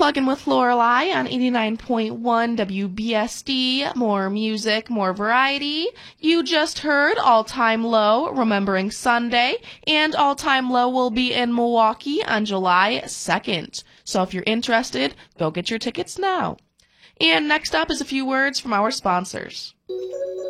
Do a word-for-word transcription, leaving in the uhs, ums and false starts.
Plugging with Lorelei on eighty-nine point one W B S D. More music, more variety. You just heard All Time Low, Remembering Sunday, and All Time Low will be in Milwaukee on July second. So if you're interested, go get your tickets now. And next up is a few words from our sponsors.